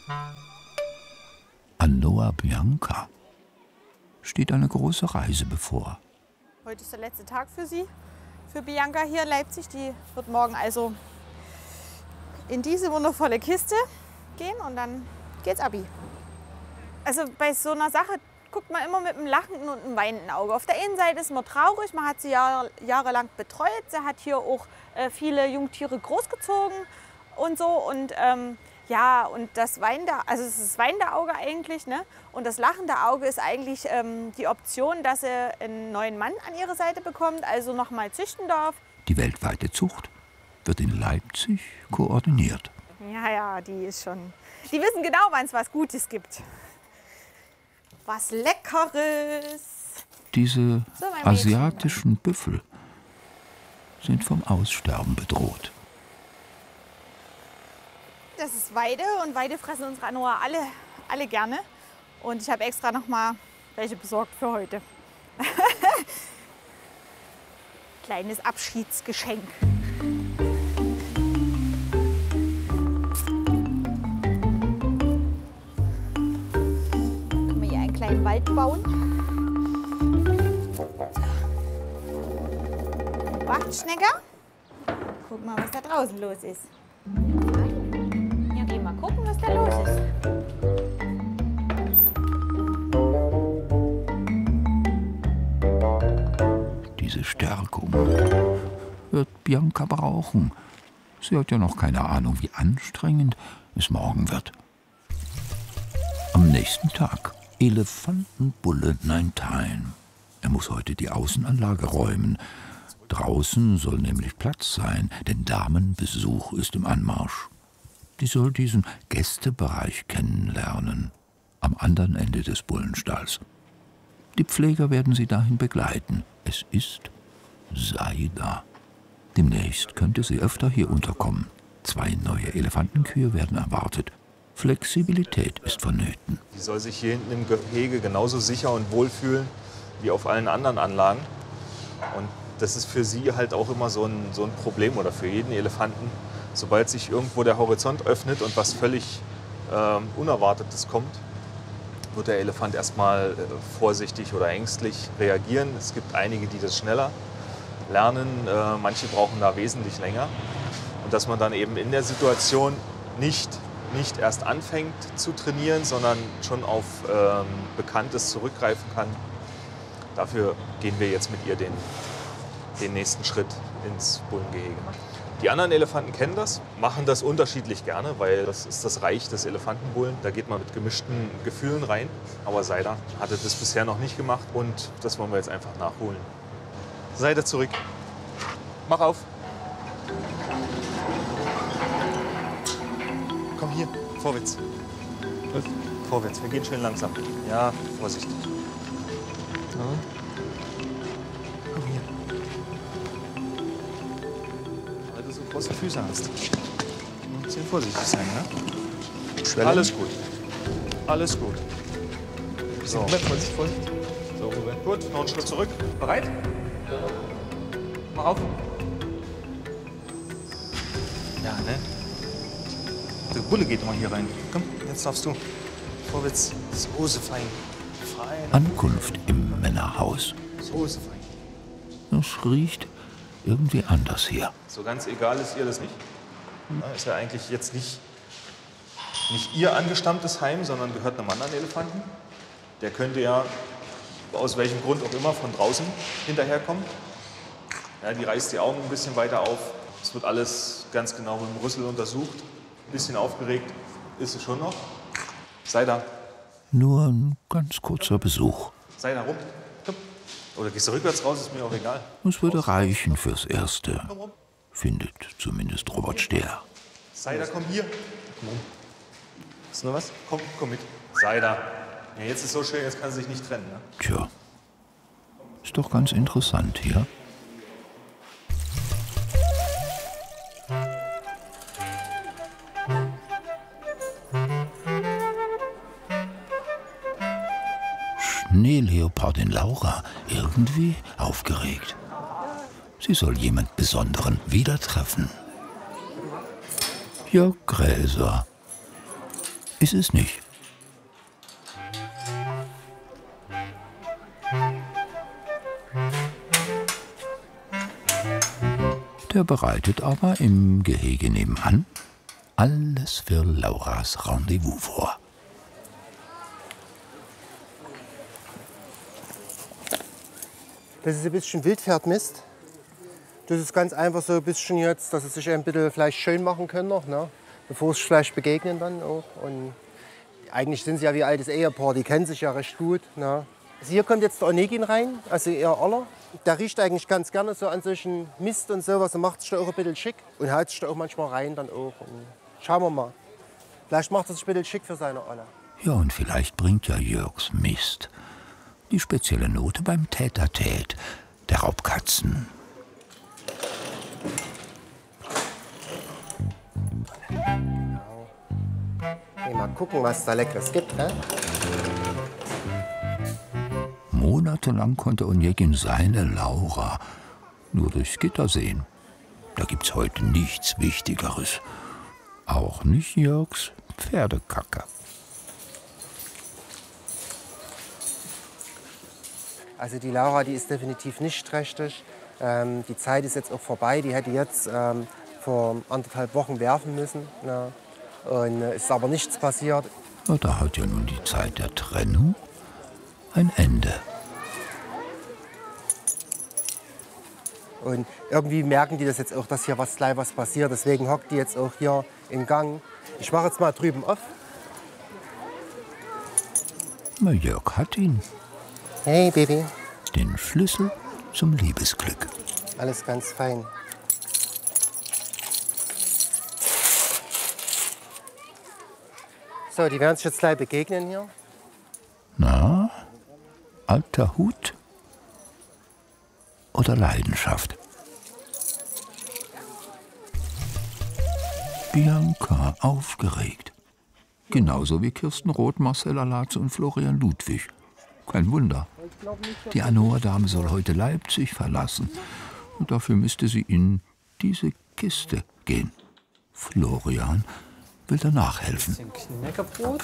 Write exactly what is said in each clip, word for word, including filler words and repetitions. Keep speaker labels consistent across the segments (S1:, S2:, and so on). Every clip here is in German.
S1: An Noa Bianca steht eine große Reise bevor.
S2: Heute ist der letzte Tag für sie, für Bianca hier in Leipzig. Die wird morgen also in diese wundervolle Kiste gehen und dann geht's Abi. Also bei so einer Sache guckt man immer mit einem lachenden und einem weinenden Auge. Auf der einen Seite ist man traurig, man hat sie Jahr, jahrelang betreut. Sie hat hier auch äh, viele Jungtiere großgezogen und so. Und ähm, ja, und das weinende, also es ist das weinende Auge eigentlich, ne? Und das lachende Auge ist eigentlich ähm, die Option, dass sie einen neuen Mann an ihre Seite bekommt, also noch mal züchten darf.
S1: Die weltweite Zucht wird in Leipzig koordiniert.
S2: Ja, ja, die ist schon. Die wissen genau, wann es was Gutes gibt. Was Leckeres.
S1: Diese
S2: So, mein
S1: asiatischen Büffel sind vom Aussterben bedroht.
S2: Das ist Weide und Weide fressen unsere Anoa alle, alle gerne. Und ich habe extra noch mal welche besorgt für heute. Kleines Abschiedsgeschenk. Können wir hier einen kleinen Wald bauen. Wachtschnecker. Guck mal, was da draußen los ist. Ja, geh mal gucken, was da los ist.
S1: Diese Stärkung wird Bianca brauchen. Sie hat ja noch keine Ahnung, wie anstrengend es morgen wird. Am nächsten Tag Elefantenbulle Ninetime. Er muss heute die Außenanlage räumen. Draußen soll nämlich Platz sein, denn Damenbesuch ist im Anmarsch. Die soll diesen Gästebereich kennenlernen, am anderen Ende des Bullenstalls. Die Pfleger werden sie dahin begleiten. Es ist Saida. Demnächst könnte sie öfter hier unterkommen. Zwei neue Elefantenkühe werden erwartet. Flexibilität ist vonnöten.
S3: Die soll sich hier hinten im Gehege genauso sicher und wohl fühlen wie auf allen anderen Anlagen. Und das ist für sie halt auch immer so ein, so ein Problem oder für jeden Elefanten. Sobald sich irgendwo der Horizont öffnet und was völlig äh, Unerwartetes kommt, wird der Elefant erstmal äh, vorsichtig oder ängstlich reagieren. Es gibt einige, die das schneller lernen, äh, manche brauchen da wesentlich länger. Und dass man dann eben in der Situation nicht, nicht erst anfängt zu trainieren, sondern schon auf ähm, Bekanntes zurückgreifen kann. Dafür gehen wir jetzt mit ihr den, den nächsten Schritt ins Bullengehege. Die anderen Elefanten kennen das, machen das unterschiedlich gerne, weil das ist das Reich des Elefantenbullen. Da geht man mit gemischten Gefühlen rein. Aber Saida hatte das bisher noch nicht gemacht und das wollen wir jetzt einfach nachholen. Saida zurück. Mach auf. Komm hier, vorwärts. Was? Vorwärts, wir gehen schön langsam. Ja, vorsichtig. Ja. Komm hier. Weil du so große Füße hast. Du musst hier vorsichtig sein, ne? Schwellen. Alles gut. Alles gut. So. Vorsicht, Vorsicht. So, Ruhe. Gut, noch einen Schritt zurück. Bereit? Ja. Mach auf. Ja, ne? Der Bulle geht immer hier rein. Komm, jetzt darfst du. Vorwärts. So, so fein. Fein.
S1: Ankunft im Männerhaus.
S3: So, so fein.
S1: Es riecht irgendwie anders hier.
S3: So ganz egal ist ihr das nicht. Ja, ist ja eigentlich jetzt nicht, nicht ihr angestammtes Heim, sondern gehört einem anderen Elefanten. Der könnte ja aus welchem Grund auch immer von draußen hinterherkommen. Ja, die reißt die Augen ein bisschen weiter auf. Es wird alles ganz genau mit dem Rüssel untersucht. Ein bisschen aufgeregt ist sie schon noch. Sei da.
S1: Nur ein ganz kurzer Besuch.
S3: Sei da rum. Komm. Oder gehst du rückwärts raus, ist mir auch egal.
S1: Es würde reichen fürs Erste, findet zumindest Robert Stehr.
S3: Sei da, komm hier. Komm rum. Ist noch was? Komm, komm mit. Sei da. Ja, jetzt ist so schön, jetzt kann sie sich nicht trennen. Ne?
S1: Tja, ist doch ganz interessant hier. Schneeleopardin Laura irgendwie aufgeregt. Sie soll jemand Besonderen wieder treffen. Jörg Gräser. ist es nicht. Der bereitet aber im Gehege nebenan alles für Lauras Rendezvous vor.
S4: Das ist ein bisschen Wildpferdmist. Das ist ganz einfach so ein bisschen jetzt, dass sie sich ein bisschen vielleicht schön machen können noch, ne? Bevor sie vielleicht begegnen dann auch. Und eigentlich sind sie ja wie ein altes Ehepaar, die kennen sich ja recht gut, ne? Also hier kommt jetzt der Onegin rein, also eher Aller. Der riecht eigentlich ganz gerne so an solchen Mist und sowas und macht sich da auch ein bisschen schick und haut sich da auch manchmal rein dann auch. Und schauen wir mal. Vielleicht macht er sich ein bisschen schick für seine Olle.
S1: Ja, und vielleicht bringt ja Jörgs Mist die spezielle Note beim Tête-à-Tête der Raubkatzen.
S4: Hey, mal gucken, was es da Leckeres gibt, ne?
S1: Monatelang konnte Onegin seine Laura nur durchs Gitter sehen. Da gibt's heute nichts Wichtigeres. Auch nicht Jörgs Pferdekacke.
S4: Also die Laura, die ist definitiv nicht trächtig. Ähm, die Zeit ist jetzt auch vorbei. Die hätte jetzt ähm, vor anderthalb Wochen werfen müssen. Ne? Und äh, ist aber nichts passiert.
S1: Na, da hat ja nun die Zeit der Trennung ein Ende.
S4: Und irgendwie merken die das jetzt auch, dass hier was gleich was passiert. Deswegen hockt die jetzt auch hier im Gang. Ich mache jetzt mal drüben auf.
S1: Na, Jörg hat ihn.
S4: Hey, Baby.
S1: Den Schlüssel zum Liebesglück.
S4: Alles ganz fein. So, die werden sich jetzt gleich begegnen hier.
S1: Na, alter Hut oder Leidenschaft? Bianca aufgeregt. Genauso wie Kirsten Roth, Marcella Latze und Florian Ludwig. Kein Wunder. Die Anoa-Dame soll heute Leipzig verlassen. Und dafür müsste sie in diese Kiste gehen. Florian will danach helfen.
S5: Ein bisschen Knäckebrot.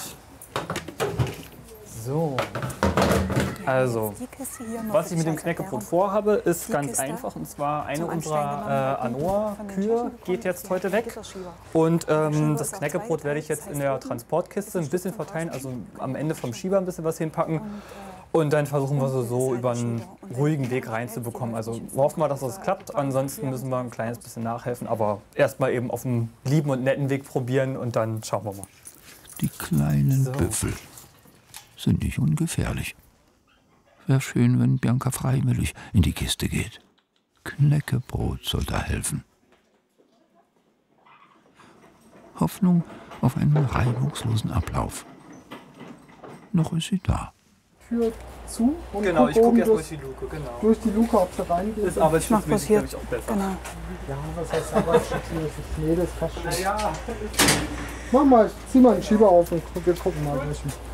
S5: So. Also, was ich mit dem Knäckebrot vorhabe, ist ganz einfach. Und zwar eine unserer äh, Anoa-Kühe geht jetzt heute weg. Und ähm, das Knäckebrot werde ich jetzt in der Transportkiste ein bisschen verteilen. Also am Ende vom Schieber ein bisschen was hinpacken. Und dann versuchen wir so, so über einen ruhigen Weg reinzubekommen. Also hoffen wir, dass das klappt. Ansonsten müssen wir ein kleines bisschen nachhelfen. Aber erstmal eben auf einem lieben und netten Weg probieren und dann schauen wir mal.
S1: Die kleinen
S5: So.
S1: Büffel sind nicht ungefährlich. Wäre schön, wenn Bianca freiwillig in die Kiste geht. Knäckebrot soll da helfen. Hoffnung auf einen reibungslosen Ablauf. Noch ist sie da.
S6: Tür zu und
S5: Genau, ich
S6: guck
S5: gucke
S6: oben
S5: erst
S6: durch,
S5: durch die Luke, genau.
S6: durch die Luke, ob sie reingeht.
S5: Ist arbeitsschutzmäßig, glaube ich, auch besser.
S2: Genau.
S6: Ja, was heißt arbeitsschutzmäßig? Nee, das passt schon. Mach mal, zieh mal den Schieber auf und wir gucken mal durch.